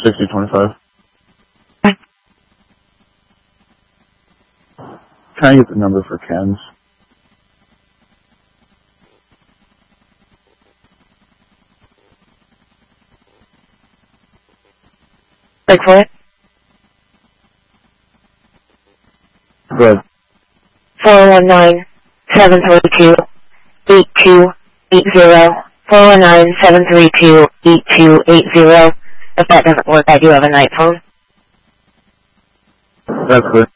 6025. Trying to get the number for Ken's. Wait for it. Good. 419-732-8280. 419-732-8280. If that doesn't work, I do have a night phone. That's good.